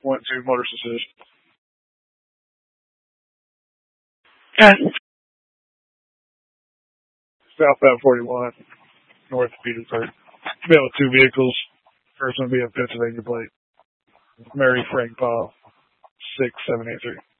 went to Motor Association. Southbound 41, north of Petersburg. Met with two vehicles. First one would be a Pennsylvania plate. Mary Frank Paul, 6783.